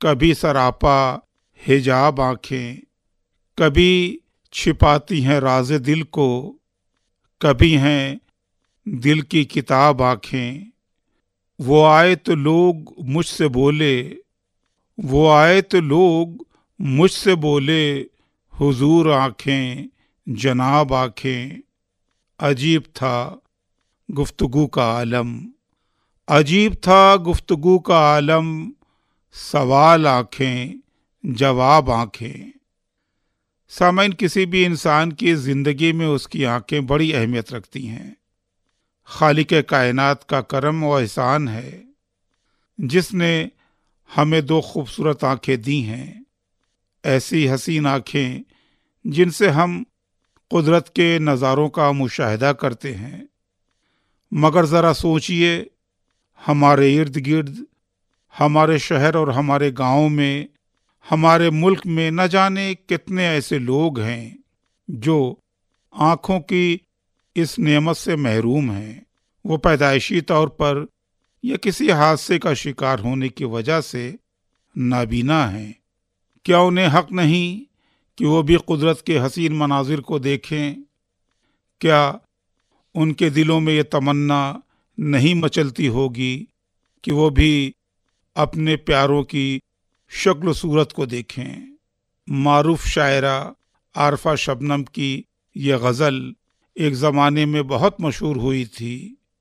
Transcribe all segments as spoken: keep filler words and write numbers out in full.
कभी सरापा हिजाब आँखें, कभी छिपाती हैं राज़े दिल को, कभी हैं दिल की किताब आँखें। वो आए तो लोग मुझसे बोले, वो आए तो लोग मुझसे बोले, हुजूर आँखें जनाब आँखें। अजीब था गुफ्तगू का आलम, अजीब था गुफ्तगू का आलम, सवाल आँखें जवाब आँखें। सामईन, किसी भी इंसान की ज़िंदगी में उसकी आँखें बड़ी अहमियत रखती हैं। खालिक कायनात का करम व एहसान है जिसने हमें दो खूबसूरत आँखें दी हैं, ऐसी हसीन आँखें जिनसे हम कुदरत के नज़ारों का मुशाहिदा करते हैं। मगर ज़रा सोचिए, हमारे इर्द गिर्द, हमारे शहर और हमारे गाँव में, हमारे मुल्क में न जाने कितने ऐसे लोग हैं जो आँखों की इस नेमत से महरूम हैं। वो पैदाइशी तौर पर या किसी हादसे का शिकार होने की वजह से नाबीना हैं। क्या उन्हें हक नहीं कि वो भी कुदरत के हसीन मनाजिर को देखें? क्या उनके दिलों में ये तमन्ना नहीं मचलती होगी कि वो भी अपने प्यारों की शक्ल सूरत को देखें? मारूफ शायरा आरफा शबनम की ये गज़ल एक ज़माने में बहुत मशहूर हुई थी।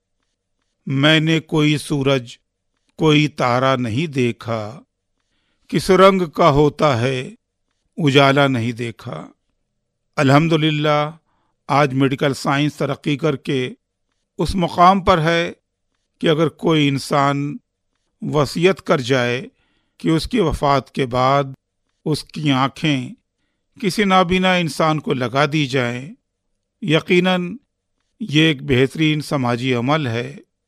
मैंने कोई सूरज कोई तारा नहीं देखा, किस रंग का होता है उजाला नहीं देखा। अल्हम्दुलिल्लाह आज मेडिकल साइंस तरक्की करके उस मुकाम पर है कि अगर कोई इंसान वसीयत कर जाए कि उसकी वफ़ात के बाद उसकी आँखें किसी नाबीना इंसान को लगा दी जाएं, यकीनन ये एक बेहतरीन समाजी अमल है।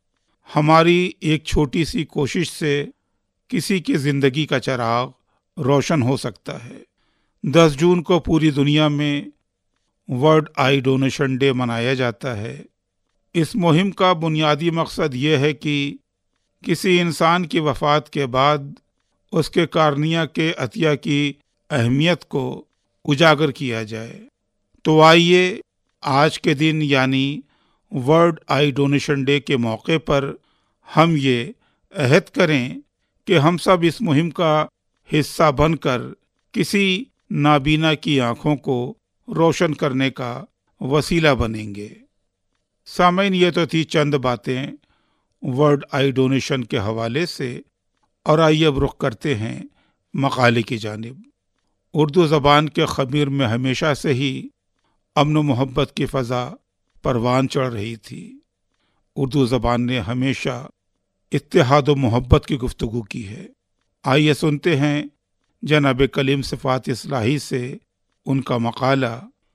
हमारी एक छोटी सी कोशिश से किसी की ज़िंदगी का चिराग रोशन हो सकता है। दस जून को पूरी दुनिया में वर्ल्ड आई डोनेशन डे मनाया जाता है। इस मुहिम का बुनियादी मकसद ये है कि किसी इंसान की वफ़ात के बाद उसके कार्निया के अतिया की अहमियत को उजागर किया जाए। तो आइए आज के दिन यानी वर्ल्ड आई डोनेशन डे के मौके पर हम ये अहद करें कि हम सब इस मुहिम का हिस्सा बनकर किसी नाबीना की आँखों को रोशन करने का वसीला बनेंगे। सामईन, ये तो थी चंद बातें वर्ल्ड आई डोनेशन के हवाले से, और आइए अब रुख करते हैं मकाले की जानिब। उर्दू ज़बान के ख़मीर में हमेशा से ही अमन व मोहब्बत की फ़ज़ा परवान चढ़ रही थी। उर्दू ज़बान ने हमेशा इत्तेहाद व मोहब्बत की गुफ्तगू की है। आइए सुनते हैं जनाब कलीम सिफ़ात इस्लाही से उनका मकाला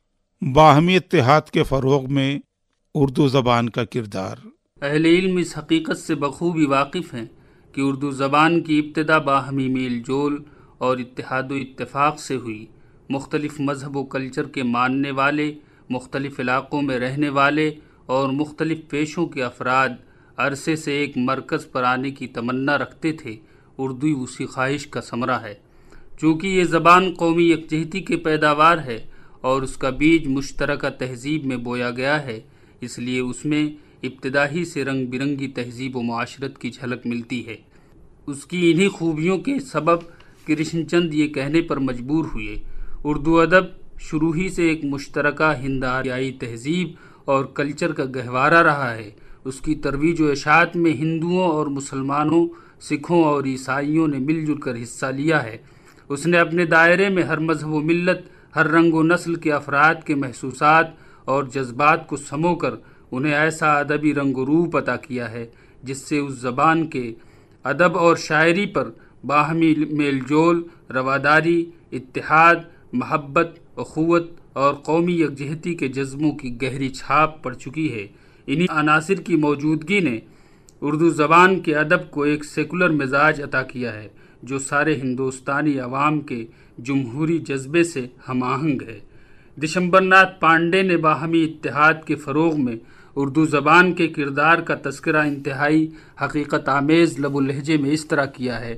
बाहमी इत्तेहाद के फ़रोग़ में उर्दू ज़बान का किरदार। अहले इल्म इस हकीकत से बखूबी वाकिफ़ हैं कि उर्दू ज़बान की इब्तिदा बाहमी मेल जोल और इत्तेहाद व इत्तेफाक से हुई। मुख्तलिफ़ मज़हब व कल्चर के मानने वाले, मुख्तलिफ़ इलाक़ों में रहने वाले और मुख्तलिफ़ पेशों के अफराद अरसे से एक मरकज़ पर आने की तमन्ना रखते थे। उर्दू उसी ख्वाहिश का समरा है। चूँकि ये ज़बान कौमी यकजहती की पैदावार है और उसका बीज मुश्तरका तहज़ीब में बोया गया है, इसलिए उसमें इब्तिदाही से रंग बिरंगी तहज़ीब व मुआशरत की झलक मिलती है। उसकी इन्हीं खूबियों के सबब कृष्णचंद ये कहने पर मजबूर हुए, उर्दू अदब शुरू ही से एक मुश्तरका हिंद आर्याई तहज़ीब और कल्चर का गहवारा रहा है। उसकी तरवीज व इशाअत में हिंदुओं और मुसलमानों, सिखों और ईसाइयों ने मिलजुल कर हिस्सा लिया है। उसने अपने दायरे में हर मज़हब व मिल्लत, हर रंग व नस्ल के अफराद के महसूसात और जज्बात को समोकर उन्हें ऐसा अदबी रंग व रूप अता किया है जिससे उस ज़बान के अदब और शायरी पर बाहमी मेलजोल, रवादारी, इत्तेहाद, महब्बत, अखुवत और कौमी यकजहती के जज्बों की गहरी छाप पड़ चुकी है। इन्हीं अनासिर की मौजूदगी ने उर्दू ज़बान के अदब को एक सेकुलर मिजाज अता किया है जो सारे हिंदुस्तानी अवाम के जमहूरी जज्बे से हम आहंग है। दिशंबरनाथ पांडे ने बाहमी इत्तेहाद के फ़रोग़ में उर्दू ज़बान के किरदार का तज़किरा इंतहाई हकीकत आमेज़ लबो लहजे में इस तरह किया है।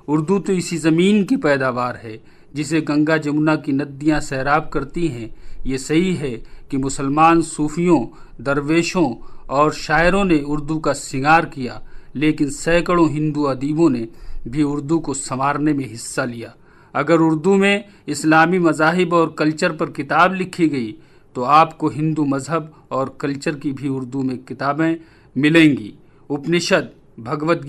اردو تو اسی زمین کی پیداوار ہے جسے گنگا جمنا کی ندیاں سیراب کرتی ہیں۔ یہ صحیح ہے کہ مسلمان صوفیوں، درویشوں اور شاعروں نے اردو کا سنگار کیا، لیکن سینکڑوں ہندو ادیبوں نے بھی اردو کو سنوارنے میں حصہ لیا۔ اگر اردو میں اسلامی مذاہب اور کلچر پر کتاب لکھی گئی تو آپ کو ہندو مذہب اور کلچر کی بھی اردو میں کتابیں ملیں گی۔ اپنشد، بھگوت